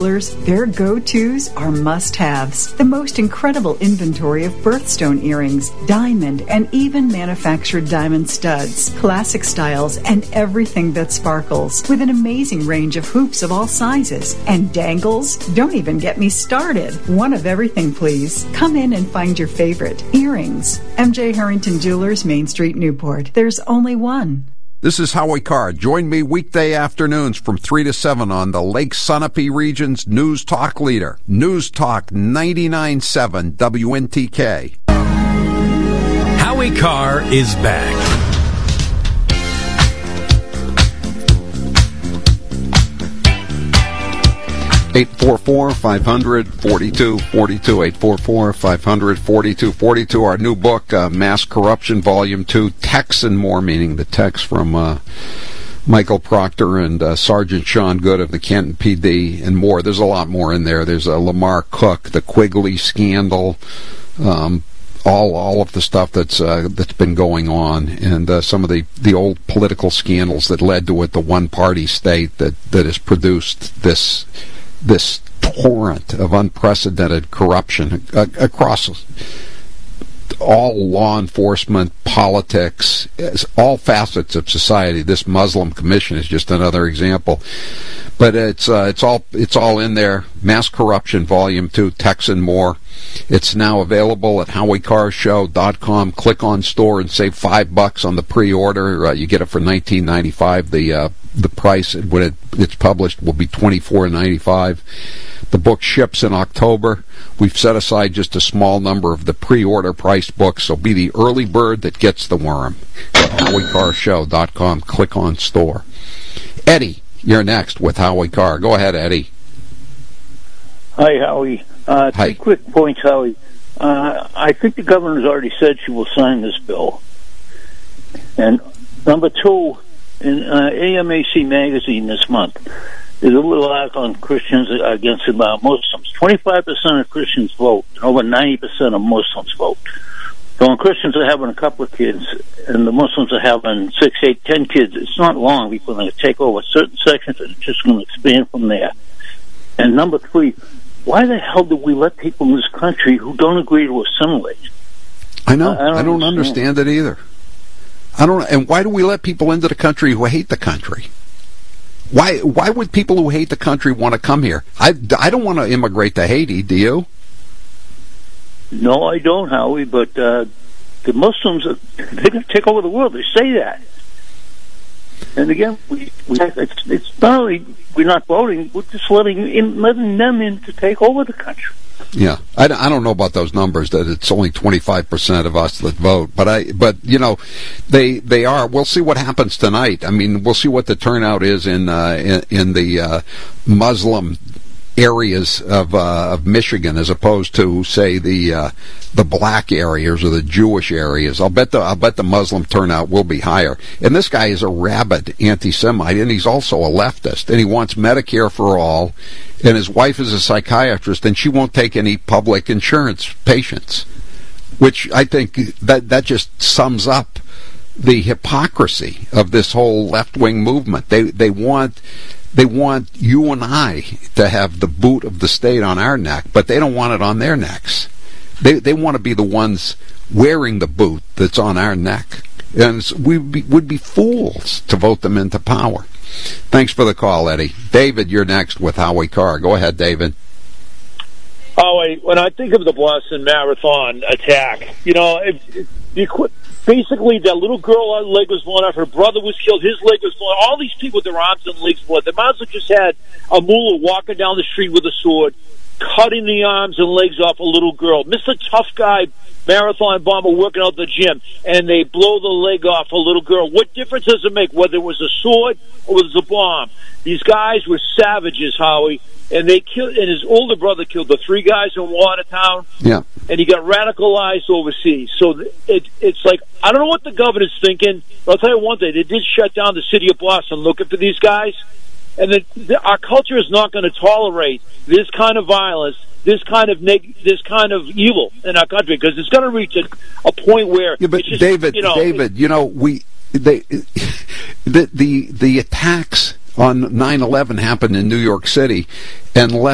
Their go-tos are must-haves. The most incredible inventory of birthstone earrings, diamond, and even manufactured diamond studs, classic styles, and everything that sparkles, with an amazing range of hoops of all sizes. And dangles? Don't even get me started. One of everything, please. Come in and find your favorite. Earrings. M.J. Harrington Jewelers, Main Street, Newport. There's only one. This is Howie Carr. Join me weekday afternoons from 3 to 7 on the Lake Sunapee region's News Talk leader. News Talk 99.7 WNTK. Howie Carr is back. 844-500-4242, 844-500-4242. Our new book, Mass Corruption, Volume 2, Texts and More, meaning the text from Michael Proctor and Sergeant Sean Good of the Canton PD and more. There's a lot more in there. There's Lamar Cook, the Quigley scandal, all of the stuff that's been going on, and some of the old political scandals that led to it, the one-party state that has produced this torrent of unprecedented corruption across all law enforcement, politics, all facets of society. This Muslim Commission is just another example. But it's all in there. Mass Corruption, Volume 2, Texts and More. It's now available at HowieCarrShow.com. Click on store and save $5 on the pre-order. You get it for $19.95. The price when it's published will be $24.95. The book ships in October. We've set aside just a small number of the pre-order priced books, so be the early bird that gets the worm. HowieCarrShow.com. Click on store. Eddie, you're next with Howie Carr. Go ahead, Eddie. Hi, Howie. Hi. 3 quick points, Howie. I think the governor's already said she will sign this bill. And number 2, in AMAC magazine this month, there's a little article on Christians against Muslims. 25% of Christians vote, and over 90% of Muslims vote. So when Christians are having a couple of kids, and the Muslims are having 6, 8, 10 kids, it's not long before they take over certain sections, and it's just going to expand from there. And number 3, why the hell do we let people in this country who don't agree to assimilate? I know. I don't understand it either. And why do we let people into the country who hate the country? Why would people who hate the country want to come here? I don't want to immigrate to Haiti, do you? No, I don't, Howie, but the Muslims, they're going to take over the world. They say that. And again, it's not only we're not voting, we're just letting them in to take over the country. Yeah, I don't know about those numbers, that it's only 25% of us that vote, but you know, they are. We'll see what happens tonight. I mean, we'll see what the turnout is in the Muslim areas of Michigan, as opposed to, say, the black areas or the Jewish areas. I'll bet the Muslim turnout will be higher. And this guy is a rabid anti-Semite, and he's also a leftist, and he wants Medicare for all. And his wife is a psychiatrist, and she won't take any public insurance patients, which I think that just sums up the hypocrisy of this whole left-wing movement. They want you and I to have the boot of the state on our neck, but they don't want it on their necks. They want to be the ones wearing the boot that's on our neck. And we would be fools to vote them into power. Thanks for the call, Eddie. David, you're next with Howie Carr. Go ahead, David. Howie, when I think of the Boston Marathon attack, basically, that little girl, her leg was blown off. Her brother was killed. His leg was blown off. All these people with their arms and legs blown. They might as well just had a mullah walking down the street with a sword, cutting the arms and legs off a little girl. Mr. Tough Guy, marathon bomber working out the gym, and they blow the leg off a little girl. What difference does it make whether it was a sword or it was a bomb? These guys were savages, Howie, and they killed. And his older brother killed the 3 guys in Watertown. Yeah. And he got radicalized overseas. So it's like, I don't know what the governor's thinking, but I'll tell you one thing. They did shut down the city of Boston looking for these guys. And our culture is not going to tolerate this kind of violence, this kind of evil in our country, because it's going to reach a point where... Yeah, but it's just, David, the attacks on 9/11 happened in New York City, and